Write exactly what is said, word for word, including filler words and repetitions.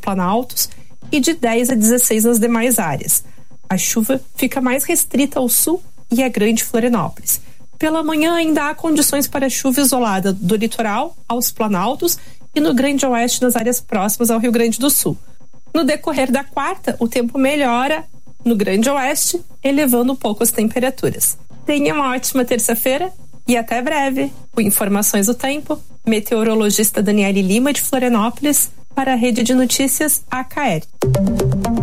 planaltos e de dez a dezesseis nas demais áreas. A chuva fica mais restrita ao sul e à Grande Florianópolis. Pela manhã ainda há condições para chuva isolada do litoral aos planaltos e no Grande Oeste nas áreas próximas ao Rio Grande do Sul. No decorrer da quarta, o tempo melhora no Grande Oeste, elevando um pouco as temperaturas. Tenha uma ótima terça-feira e até breve. Com informações do tempo, meteorologista Daniele Lima de Florianópolis para a Rede de Notícias A K R.